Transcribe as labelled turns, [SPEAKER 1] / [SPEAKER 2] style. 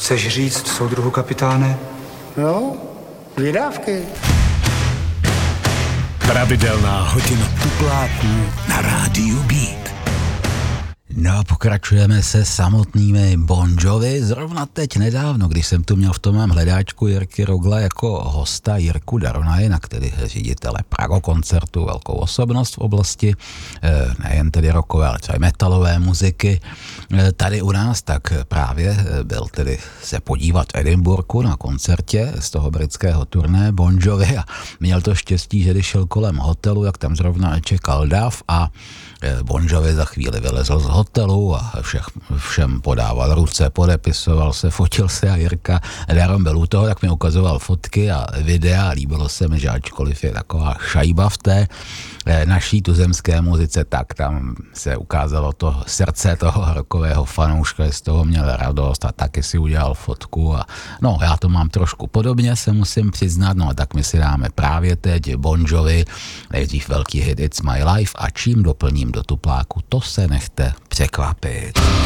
[SPEAKER 1] Chceš říct, soudruhu kapitáne?
[SPEAKER 2] No, vydávky.
[SPEAKER 3] Pravidelná hodina tupláků na rádiu Beat.
[SPEAKER 4] No a pokračujeme se samotnými Bon Jovi. Zrovna teď nedávno, když jsem tu měl v tom mém hledáčku Jirky Rogla jako hosta Jirku Daronajina, který je ředitele Prago koncertu, velkou osobnost v oblasti nejen tedy rockové, ale třeba metalové muziky. Tady u nás tak právě byl tedy se podívat v Edinburghu na koncertě z toho britského turné Bon Jovi a měl to štěstí, že když šel kolem hotelu, jak tam zrovna čekal dav a Bon Jovi za chvíli vylezl z hotelu a všem podával ruce, podepisoval se, fotil se a Jirka Daron byl u toho, tak mi ukazoval fotky a videa a líbilo se mi, že ačkoliv je taková šajba v té naší tuzemské muzice, tak tam se ukázalo to srdce toho rockového fanouška, z toho měl radost a taky si udělal fotku a no, já to mám trošku podobně, se musím přiznat, no a tak my si dáme právě teď Bon Jovi, nejdřív velký hit It's My Life a čím doplním do tupláku, to se nechte překvapit.